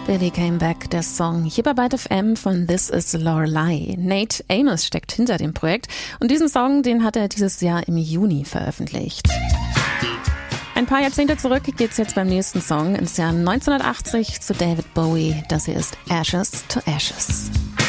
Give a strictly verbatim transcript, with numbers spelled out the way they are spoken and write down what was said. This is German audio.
Billy Came Back, der Song hier bei Byte F M von This Is Lorelei. Nate Amos steckt hinter dem Projekt und diesen Song, den hat er dieses Jahr im Juni veröffentlicht. Ein paar Jahrzehnte zurück geht's jetzt beim nächsten Song ins Jahr neunzehnhundertachtzig zu David Bowie. Das hier ist Ashes to Ashes.